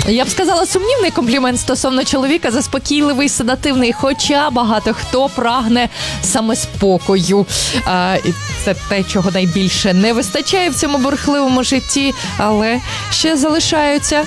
Я б сказала, сумнівний комплімент стосовно чоловіка, заспокійливий, седативний, хоча багато хто прагне саме спокою. І це те, чого найбільше не вистачає в цьому бурхливому житті, але ще залишаються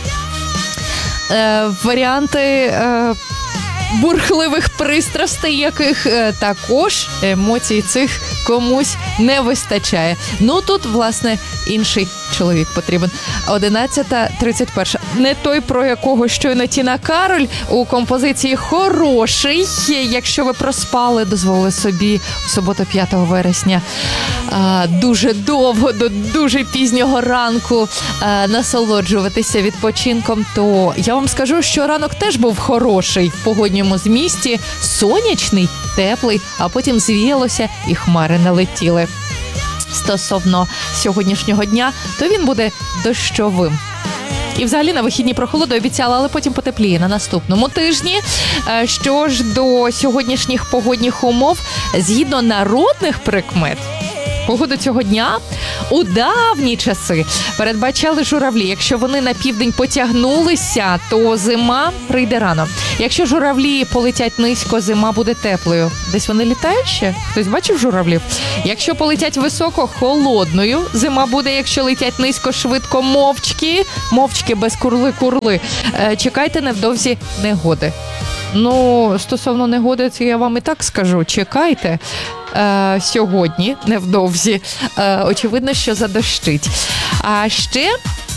варіанти бурхливих пристрастей, яких також емоцій цих комусь не вистачає. Ну, тут, власне, інший чоловік потрібен. 11:31. Не той, про якого щойно Тіна Кароль у композиції «Хороший». Якщо ви проспали, дозволили собі в суботу 5 вересня дуже довго, до дуже пізнього ранку насолоджуватися відпочинком, то я вам скажу, що ранок теж був хороший в погодньому змісті, сонячний, теплий, а потім звіялося і хмари налетіли. Стосовно сьогоднішнього дня, то він буде дощовим. І взагалі на вихідні прохолоду обіцяла, але потім потепліє на наступному тижні. Що ж до сьогоднішніх погодних умов, згідно народних прикмет, погоду цього дня у давні часи передбачали журавлі. Якщо вони на південь потягнулися, то зима прийде рано. Якщо журавлі полетять низько, зима буде теплою. Десь вони літають ще? Хтось бачив журавлів? Якщо полетять високо, холодною. Зима буде, якщо летять низько, швидко, мовчки. Мовчки без курли-курли. Чекайте невдовзі негоди. Ну, стосовно негоди, це я вам і так скажу. Чекайте. Сьогодні, невдовзі, очевидно, що задощить. А ще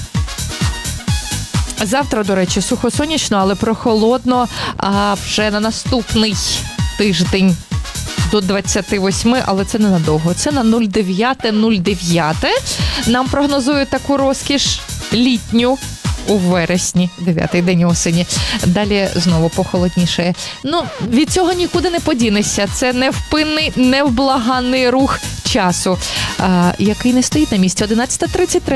завтра, до речі, сухо-сонячно, але прохолодно, а вже на наступний тиждень до 28, але це ненадовго. Це на 09.09. Нам прогнозують таку розкіш літню у вересні, 9-й день осені. Далі знову похолодніше. Ну, від цього нікуди не подінешся. Це невпинний, невблаганний рух часу, який не стоїть на місці. 11:33.